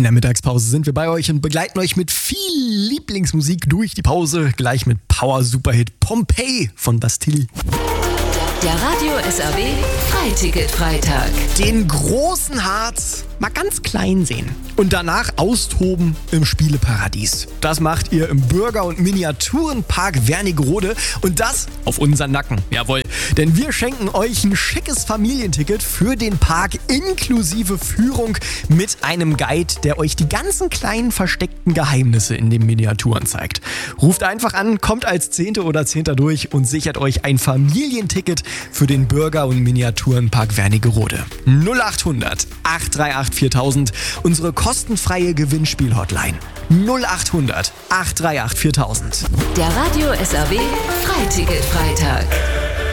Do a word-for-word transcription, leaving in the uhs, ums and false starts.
In der Mittagspause sind wir bei euch und begleiten euch mit viel Lieblingsmusik durch die Pause. Gleich mit Power-Superhit Pompeii von Bastille. Der Radio S R W Freiticket-Freitag. Den großen Harz mal ganz klein sehen und danach austoben im Spieleparadies. Das macht ihr im Bürger- und Miniaturenpark Wernigerode und das auf unseren Nacken. Jawohl, denn wir schenken euch ein schickes Familienticket für den Park inklusive Führung mit einem Guide, der euch die ganzen kleinen versteckten Geheimnisse in den Miniaturen zeigt. Ruft einfach an, kommt als Zehnte oder Zehnter durch und sichert euch ein Familienticket für den Bürger- und Miniaturenpark Wernigerode. null acht hundert acht drei acht viertausend, unsere kostenfreie Gewinnspiel-Hotline. null acht hundert acht drei acht viertausend. Der Radio S R W Freiticket-Freitag.